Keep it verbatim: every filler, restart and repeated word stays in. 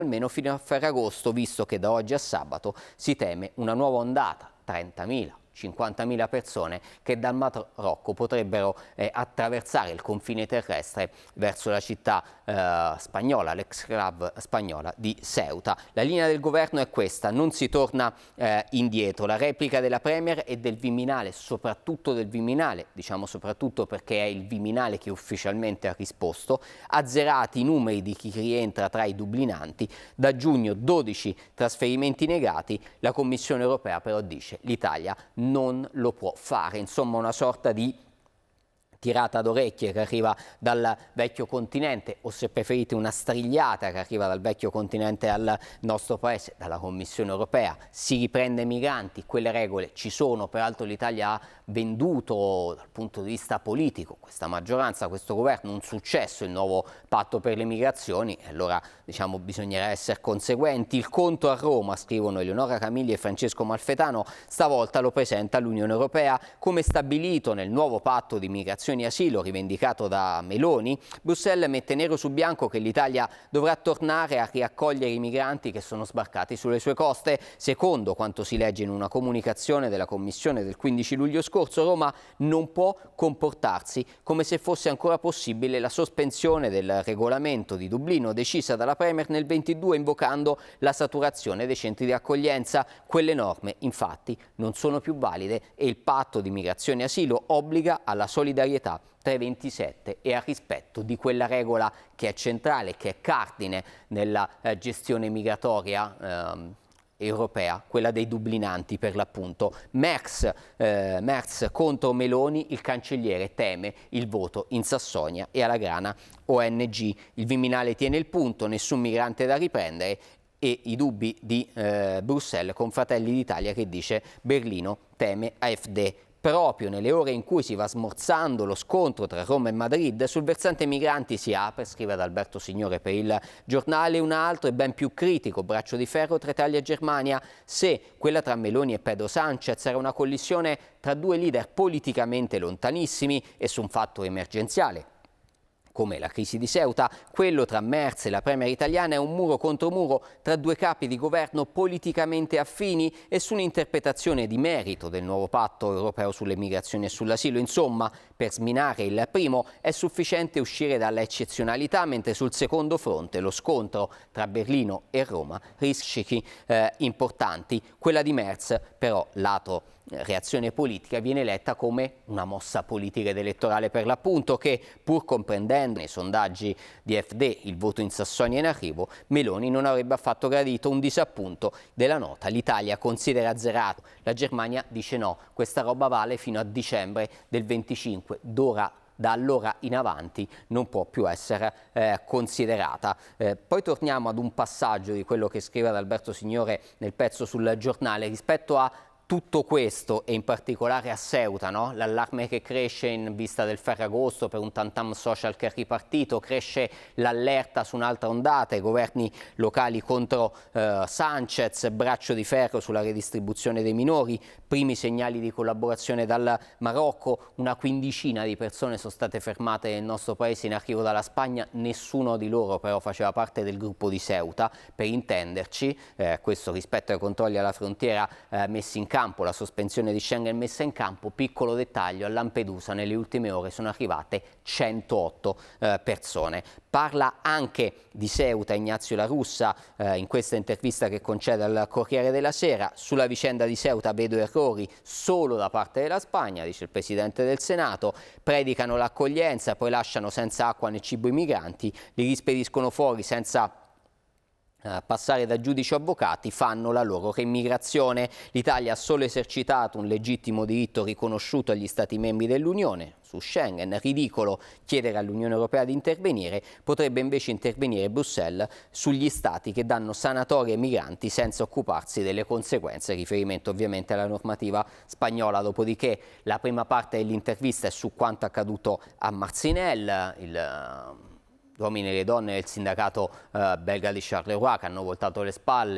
almeno fino a Ferragosto, visto che da oggi a sabato si teme una nuova ondata, trentamila, cinquantamila persone che dal Marocco potrebbero eh, attraversare il confine terrestre verso la città eh, spagnola, l'ex-clave spagnola di Ceuta. La linea del governo è questa, non si torna eh, indietro. La replica della Premier e del Viminale, soprattutto del Viminale, diciamo soprattutto perché è il Viminale che ufficialmente ha risposto, azzerati i numeri di chi rientra tra i dublinanti, da giugno dodici trasferimenti negati, la Commissione europea però dice l'Italia non lo può fare, insomma una sorta di tirata d'orecchie che arriva dal vecchio continente, o se preferite una strigliata che arriva dal vecchio continente al nostro paese, dalla Commissione europea. Si riprende i migranti, quelle regole ci sono, peraltro l'Italia ha venduto dal punto di vista politico, questa maggioranza, questo governo, un successo, il nuovo patto per le migrazioni, e allora diciamo bisognerà essere conseguenti. Il conto a Roma, scrivono Eleonora Camilli e Francesco Malfetano, stavolta lo presenta l'Unione Europea come stabilito nel nuovo patto di migrazione e asilo rivendicato da Meloni. Bruxelles mette nero su bianco che l'Italia dovrà tornare a riaccogliere i migranti che sono sbarcati sulle sue coste. Secondo quanto si legge in una comunicazione della Commissione del quindici luglio scorso, Roma non può comportarsi come se fosse ancora possibile la sospensione del regolamento di Dublino decisa dalla Premier nel ventidue, invocando la saturazione dei centri di accoglienza. Quelle norme infatti non sono più valide e il patto di migrazione e asilo obbliga alla solidarietà tra i ventisette e al rispetto di quella regola che è centrale, che è cardine nella eh, gestione migratoria ehm, europea, quella dei dublinanti per l'appunto. Merz, eh, Merz contro Meloni, il cancelliere teme il voto in Sassonia e alla grana O N G. Il Viminale tiene il punto, nessun migrante da riprendere, e i dubbi di eh, Bruxelles con Fratelli d'Italia che dice Berlino teme A F D. Proprio nelle ore in cui si va smorzando lo scontro tra Roma e Madrid, sul versante migranti si apre, scrive Adalberto Signore per il giornale, un altro e ben più critico braccio di ferro tra Italia e Germania. Se quella tra Meloni e Pedro Sánchez era una collisione tra due leader politicamente lontanissimi e su un fatto emergenziale come la crisi di Ceuta, quello tra Merz e la Premier italiana è un muro contro muro tra due capi di governo politicamente affini e su un'interpretazione di merito del nuovo patto europeo sulle migrazioni e sull'asilo. Insomma, per sminare il primo è sufficiente uscire dalla eccezionalità, mentre sul secondo fronte lo scontro tra Berlino e Roma rischi eh, importanti. Quella di Merz, però, lato reazione politica, viene letta come una mossa politica ed elettorale per l'appunto che, pur comprendendo nei sondaggi di A F D il voto in Sassonia in arrivo, Meloni non avrebbe affatto gradito un disappunto della nota. L'Italia considera azzerato, la Germania dice no, questa roba vale fino a dicembre del venticinque, d'ora da allora in avanti non può più essere eh, considerata. Eh, poi torniamo ad un passaggio di quello che scrive Adalberto Signore nel pezzo sul giornale rispetto a tutto questo e in particolare a Ceuta, no? L'allarme che cresce in vista del Ferragosto per un tantam social che è ripartito, cresce l'allerta su un'altra ondata, i governi locali contro eh, Sánchez, braccio di ferro sulla redistribuzione dei minori, primi segnali di collaborazione dal Marocco, una quindicina di persone sono state fermate nel nostro paese in arrivo dalla Spagna, nessuno di loro però faceva parte del gruppo di Ceuta, per intenderci, eh, questo rispetto ai controlli alla frontiera eh, messi in campo, la sospensione di Schengen messa in campo. Piccolo dettaglio, a Lampedusa nelle ultime ore sono arrivate centootto eh, persone. Parla anche di Ceuta Ignazio La Russa eh, in questa intervista che concede al Corriere della Sera. Sulla vicenda di Ceuta vedo errori solo da parte della Spagna, dice il Presidente del Senato, predicano l'accoglienza, poi lasciano senza acqua né cibo i migranti, li rispediscono fuori senza passare da giudici o avvocati, fanno la loro reimmigrazione. L'Italia ha solo esercitato un legittimo diritto riconosciuto agli Stati membri dell'Unione su Schengen. Ridicolo chiedere all'Unione Europea di intervenire, potrebbe invece intervenire Bruxelles sugli Stati che danno sanatorie ai migranti senza occuparsi delle conseguenze, riferimento ovviamente alla normativa spagnola. Dopodiché la prima parte dell'intervista è su quanto accaduto a Marcinelle, il uomini e le donne del sindacato eh, belga di Charleroi che hanno voltato le spalle